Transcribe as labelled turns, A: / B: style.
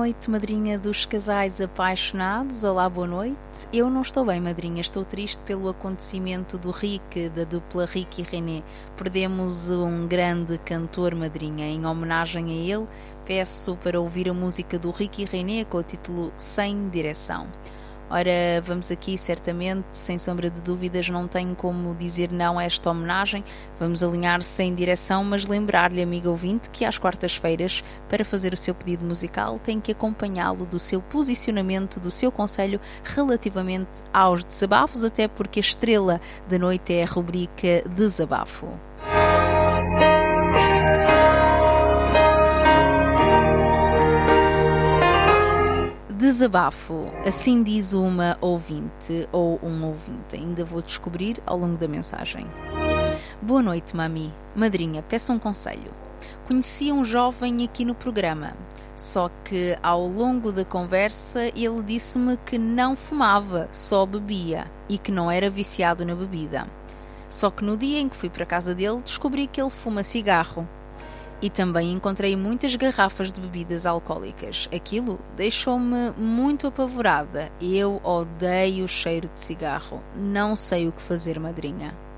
A: noite, madrinha dos casais apaixonados. Olá, boa noite. Eu não estou bem, madrinha. Estou triste pelo acontecimento do Rick, da dupla Rick e René. Perdemos um grande cantor, madrinha. Em homenagem a ele, peço para ouvir a música do Rick e René com o título Sem Direção. Ora, vamos aqui, certamente, sem sombra de dúvidas, não tenho como dizer não a esta homenagem. Vamos alinhar sem direção, mas lembrar-lhe, amigo ouvinte, que às quartas-feiras, para fazer o seu pedido musical, tem que acompanhá-lo do seu posicionamento, do seu conselho relativamente aos desabafos, até porque a estrela da noite é a rubrica Desabafo. Desabafo, assim diz uma ouvinte ou um ouvinte, ainda vou descobrir ao longo da mensagem. Boa noite, mami. Madrinha, peço um conselho. Conheci um jovem aqui no programa, só que ao longo da conversa ele disse-me que não fumava, só bebia e que não era viciado na bebida. Só que no dia em que fui para a casa dele descobri que ele fuma cigarro. E também encontrei muitas garrafas de bebidas alcoólicas. Aquilo deixou-me muito apavorada. Eu odeio o cheiro de cigarro. Não sei o que fazer, madrinha.